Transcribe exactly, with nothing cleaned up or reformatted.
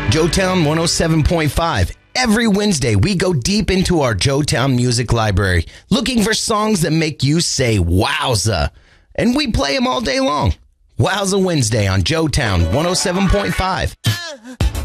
Joetown one oh seven point five. Every Wednesday, we go deep into our Joetown music library, looking for songs that make you say, wowza. And we play them all day long. Wowza Wednesday on Joetown one oh seven point five.